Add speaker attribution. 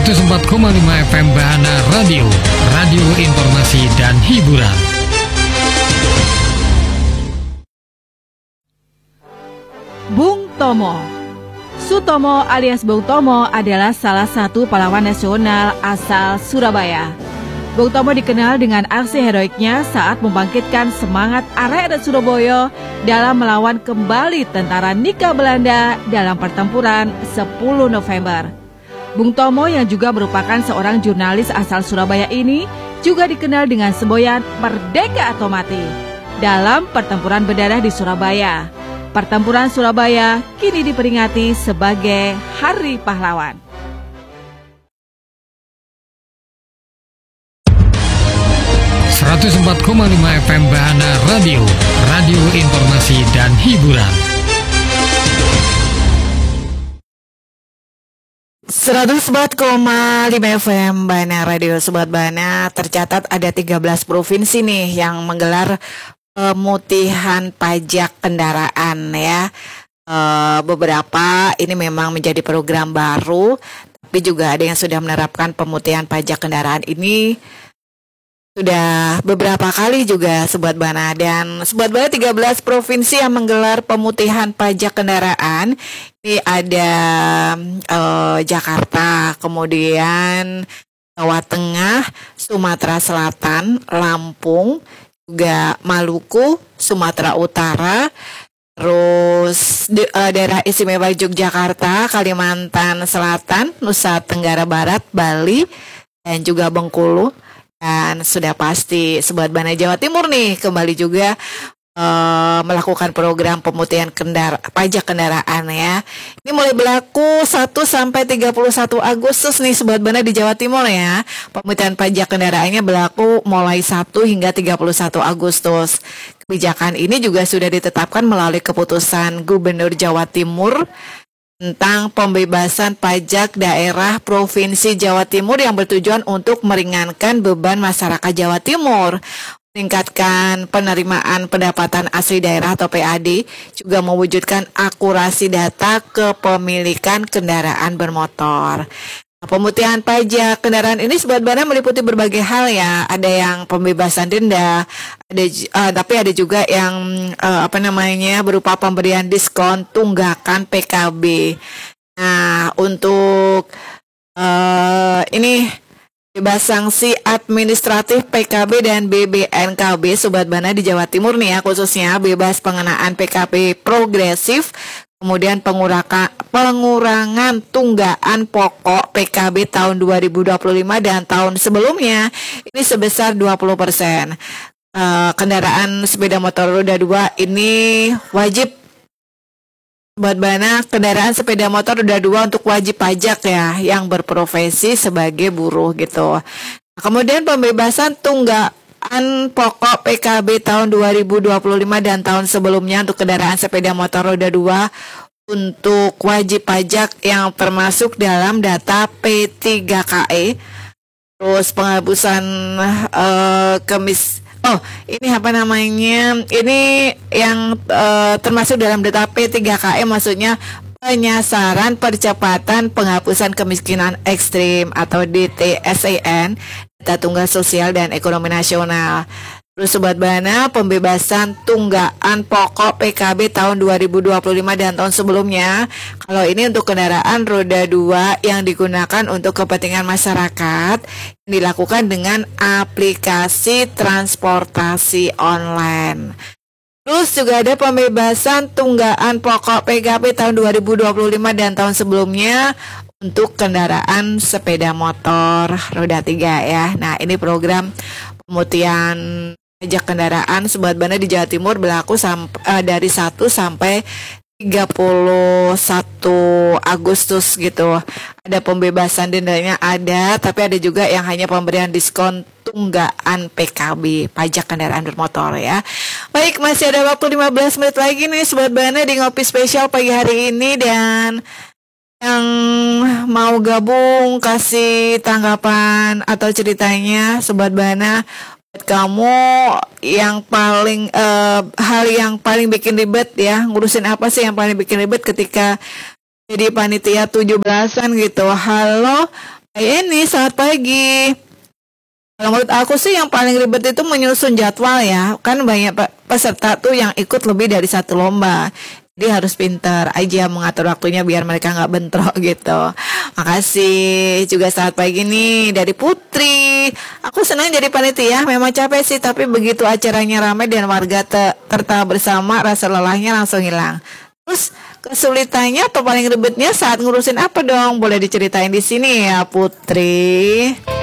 Speaker 1: 104,5 FM Bahana Radio, radio informasi dan hiburan.
Speaker 2: Bung Tomo. Sutomo alias Bung Tomo adalah salah satu pahlawan nasional asal Surabaya. Bung Tomo dikenal dengan aksi heroiknya saat membangkitkan semangat arek Surabaya dalam melawan kembali tentara Nika Belanda dalam pertempuran 10 November. Bung Tomo yang juga merupakan seorang jurnalis asal Surabaya ini juga dikenal dengan semboyan Merdeka atau Mati dalam pertempuran berdarah di Surabaya. Pertempuran Surabaya kini diperingati sebagai Hari Pahlawan.
Speaker 1: FM Bahana Radio, radio informasi dan hiburan.
Speaker 3: 104,5 FM Bahana Radio. Sobat Bahana, tercatat ada 13 provinsi nih yang menggelar pemutihan pajak kendaraan ya. Beberapa ini memang menjadi program baru, tapi juga ada yang sudah menerapkan pemutihan pajak kendaraan ini sudah beberapa kali juga Sobat Bahana. Dan Sobat Bahana, 13 provinsi yang menggelar pemutihan pajak kendaraan. Ini ada Jakarta, kemudian Jawa Tengah, Sumatera Selatan, Lampung, juga Maluku, Sumatera Utara, terus daerah istimewa Yogyakarta, Kalimantan Selatan, Nusa Tenggara Barat, Bali, dan juga Bengkulu. Dan sudah pasti Sobat Bahana Jawa Timur nih kembali juga melakukan program pemutihan pajak kendaraan ya. Ini mulai berlaku 1 sampai 31 Agustus nih Sobat Bahana di Jawa Timur ya. Pemutihan pajak kendaraannya berlaku mulai 1 hingga 31 Agustus. Kebijakan ini juga sudah ditetapkan melalui keputusan Gubernur Jawa Timur tentang pembebasan pajak daerah Provinsi Jawa Timur yang bertujuan untuk meringankan beban masyarakat Jawa Timur, meningkatkan penerimaan pendapatan asli daerah atau PAD, juga mewujudkan akurasi data kepemilikan kendaraan bermotor. Pemutihan pajak kendaraan ini Sobat Bahana meliputi berbagai hal ya. Ada yang pembebasan denda, tapi ada juga yang berupa pemberian diskon tunggakan PKB. Nah, untuk ini bebas sanksi administratif PKB dan BBNKB Sobat Bahana di Jawa Timur nih ya, khususnya bebas pengenaan PKB progresif. Kemudian pengurangan tunggaan pokok PKB tahun 2025 dan tahun sebelumnya ini sebesar 20%. Kendaraan sepeda motor roda 2 ini wajib Sobat Bahana, kendaraan sepeda motor roda 2 untuk wajib pajak ya yang berprofesi sebagai buruh gitu. Kemudian pembebasan tunggaan pokok PKB tahun 2025 dan tahun sebelumnya untuk kendaraan sepeda motor roda 2 untuk wajib pajak yang termasuk dalam data P3KE. Terus penghapusan ini yang termasuk dalam data P3KE, maksudnya penyasaran percepatan penghapusan kemiskinan ekstrim atau DTSEN, data tunggal sosial dan ekonomi nasional. Terus Sobat Bahana, pembebasan tunggaan pokok PKB tahun 2025 dan tahun sebelumnya. Kalau ini untuk kendaraan roda 2 yang digunakan untuk kepentingan masyarakat, yang dilakukan dengan aplikasi transportasi online. Terus juga ada pembebasan tunggaan pokok PKB tahun 2025 dan tahun sebelumnya untuk kendaraan sepeda motor roda 3 ya. Nah, ini program pemutihan pajak kendaraan Sobat Bahana di Jawa Timur berlaku dari 1 sampai 31 Agustus gitu. Ada pembebasan dendanya ada, tapi ada juga yang hanya pemberian diskon tunggaan PKB, pajak kendaraan bermotor ya. Baik, masih ada waktu 15 menit lagi nih Sobat Bahana di Ngopi Spesial pagi hari ini, dan yang mau gabung kasih tanggapan atau ceritanya Sobat Bahana, buat kamu yang paling hal yang paling bikin ribet ya, ngurusin apa sih yang paling bikin ribet ketika jadi panitia 17-an gitu. Halo, Ini selamat pagi. Kalau menurut aku sih yang paling ribet itu menyusun jadwal ya. Kan banyak peserta tuh yang ikut lebih dari satu lomba. Jadi harus pintar aja mengatur waktunya biar mereka nggak bentrok gitu. Makasih. Juga selamat pagi nih dari Putri. Aku senang jadi panitia. Memang capek sih, tapi begitu acaranya ramai dan warga tertawa bersama, rasa lelahnya langsung hilang. Terus kesulitannya atau paling ribetnya saat ngurusin apa dong? Boleh diceritain di sini ya Putri.